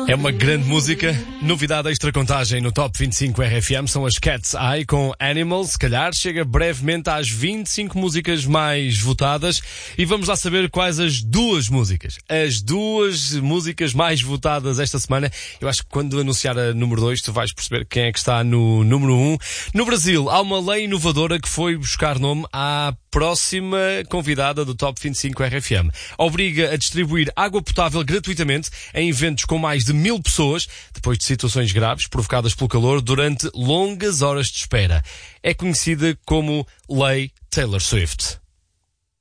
É uma grande música. Novidade extra contagem no Top 25 RFM são as Cat's Eye com Animals. Se calhar chega brevemente às 25 músicas mais votadas. E vamos lá saber quais as duas músicas. As duas músicas mais votadas esta semana. Eu acho que quando anunciar a número 2 tu vais perceber quem é que está no número 1. No Brasil há uma lei inovadora que foi buscar nome à próxima convidada do Top 25 RFM. Obriga a distribuir água potável gratuitamente em eventos com mais de 1000 pessoas, depois de situações graves provocadas pelo calor durante longas horas de espera. É conhecida como Lei Taylor Swift.